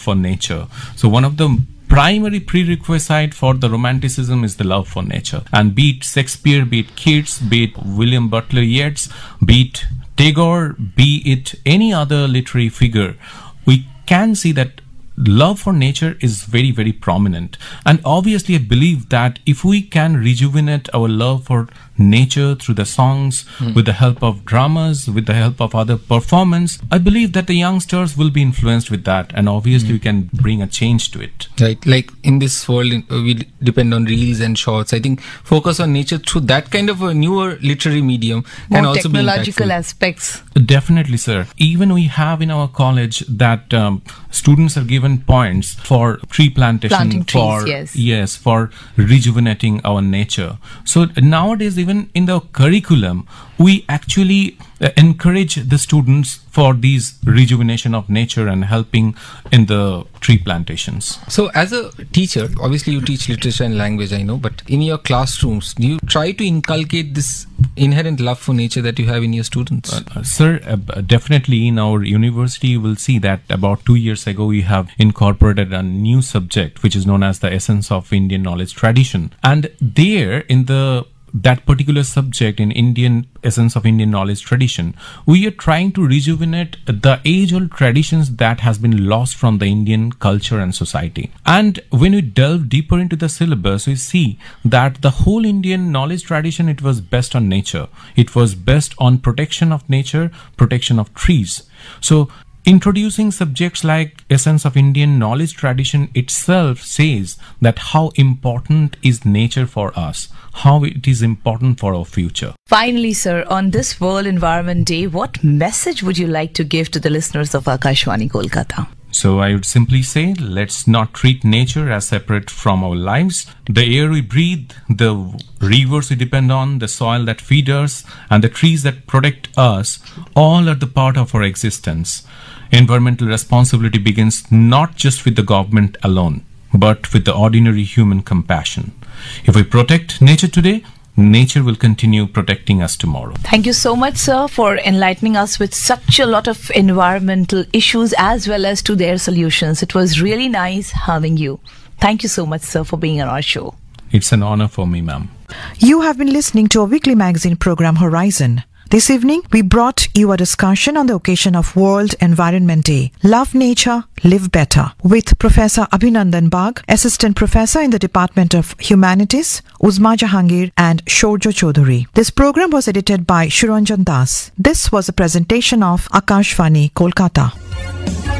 for nature. So one of the primary prerequisite for the romanticism is the love for nature. And be it Shakespeare, be it Keats, be it William Butler Yeats, be it Tagore, be it any other literary figure, we can see that love for nature is very, very prominent. And obviously, I believe that if we can rejuvenate our love for nature through the songs, with the help of dramas, with the help of other performance, I believe that the youngsters will be influenced with that, and obviously we can bring a change to it. Right, like in this world, we depend on reels and shorts. I think focus on nature through that kind of a newer literary medium can also be technological impactful. aspects. Definitely, sir. Even we have in our college that students are given points for tree plantation, Planting trees, for yes. for rejuvenating our nature. So nowadays, even in the curriculum, we actually encourage the students for these rejuvenation of nature and helping in the tree plantations. So as a teacher, obviously you teach literature and language, I know, but in your classrooms, do you try to inculcate this inherent love for nature that you have in your students? Sir, definitely in our university, you will see that about 2 years ago, we have incorporated a new subject, which is known as the Essence of Indian Knowledge Tradition. And there, in that particular subject, in Indian Essence of Indian Knowledge Tradition, we are trying to rejuvenate the age-old traditions that has been lost from the Indian culture and society. And when we delve deeper into the syllabus, we see that the whole Indian knowledge tradition, it was based on nature. It was based on protection of nature, protection of trees. So introducing subjects like Essence of Indian Knowledge Tradition itself says that how important is nature for us, how it is important for our future. Finally, sir, on this World Environment Day, what message would you like to give to the listeners of Akashvani Kolkata? So I would simply say, let's not treat nature as separate from our lives. The air we breathe, the rivers we depend on, the soil that feed us, and the trees that protect us, all are the part of our existence. Environmental responsibility begins not just with the government alone, but with the ordinary human compassion. If we protect nature today, nature will continue protecting us tomorrow. Thank you so much, sir, for enlightening us with such a lot of environmental issues as well as to their solutions. It was really nice having you. Thank you so much, sir, for being on our show. It's an honor for me, ma'am. You have been listening to a weekly magazine program, Horizon. This evening, we brought you a discussion on the occasion of World Environment Day. Love nature, live better, with Professor Abhinandan Bagh, Assistant Professor in the Department of Humanities, Uzma Jahangir and Shorjo Chaudhary. This program was edited by Shiranjan Das. This was a presentation of Akashvani Kolkata.